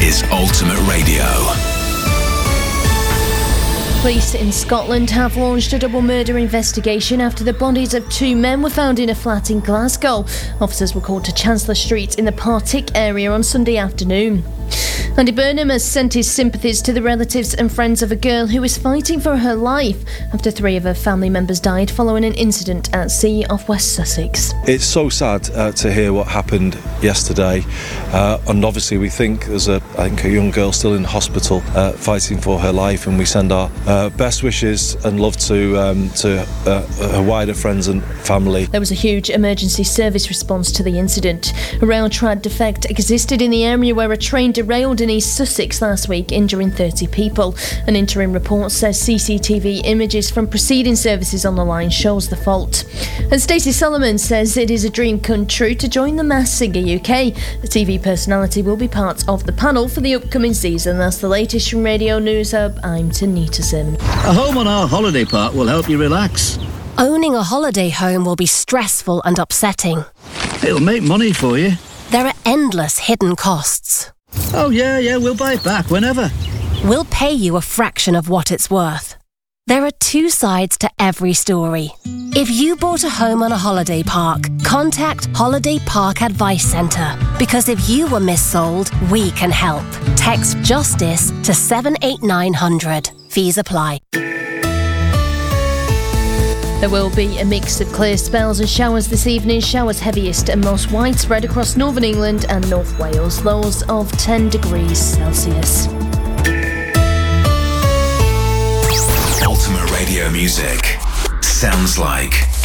is Ultimate Radio. Police in Scotland have launched a double murder investigation after the bodies of two men were found in a flat in Glasgow. Officers were called to Chancellor Street in the Partick area on Sunday afternoon. Andy Burnham has sent his sympathies to the relatives and friends of a girl who is fighting for her life after three of her family members died following an incident at sea off West Sussex. It's so sad to hear what happened yesterday, and obviously we think there's a young girl still in hospital fighting for her life, and we send our best wishes and love to her wider friends and family. There was a huge emergency service response to the incident. A rail trad defect existed in the area where a train derailed in East Sussex last week, injuring 30 people. An interim report says CCTV images from preceding services on the line shows the fault. And Stacey Solomon says it is a dream come true to join the Masked Singer UK. The TV personality will be part of the panel for the upcoming season. That's the latest from Radio News Hub. I'm Tanita Sim. A home on our holiday park will help you relax. Owning a holiday home will be stressful and upsetting. It'll make money for you. There are endless hidden costs. Oh yeah, we'll buy it back whenever. We'll pay you a fraction of what it's worth. There are two sides to every story. If you bought a home on a holiday park, contact Holiday Park Advice Centre, because if you were missold, we can help. Text JUSTICE to 78900. Fees apply. There will be a mix of clear spells and showers this evening. Showers heaviest and most widespread across northern England and North Wales. Lows of 10 degrees Celsius. Ultimate Radio music sounds like